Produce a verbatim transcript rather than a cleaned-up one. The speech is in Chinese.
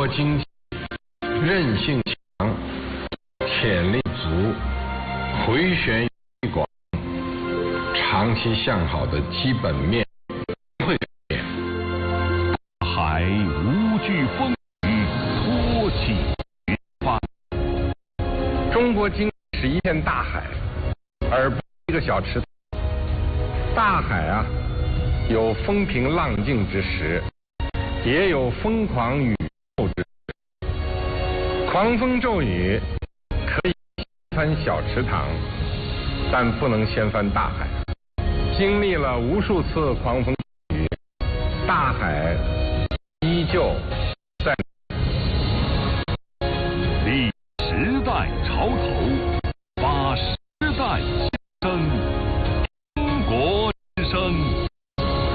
国经济韧性强、潜力足、回旋余广，长期向好的基本面会变。 海无惧风雨，托起云帆。 中国经济是一片大海，而不是一个小池塘。大海啊，有风平浪静之时，也有疯狂雨后之时。狂风骤雨可以掀翻小池塘，但不能掀翻大海。经历了无数次狂风